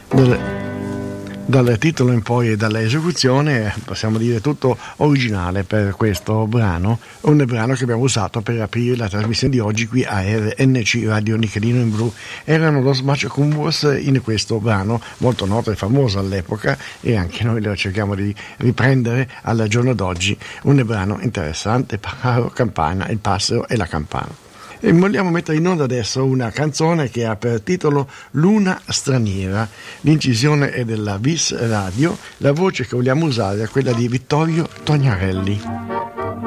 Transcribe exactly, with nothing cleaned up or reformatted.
Del, dal titolo in poi e dall'esecuzione possiamo dire tutto originale per questo brano, un brano che abbiamo usato per aprire la trasmissione di oggi qui a R N C Radio Nichelino in Blu. Erano lo Smash Combos in questo brano molto noto e famoso all'epoca, e anche noi lo cerchiamo di riprendere al giorno d'oggi, un brano interessante, Pájaro Campana, il passero e la campana. E vogliamo mettere in onda adesso una canzone che ha per titolo Luna straniera. L'incisione è della Vis Radio, la voce che vogliamo usare è quella di Vittorio Tognarelli.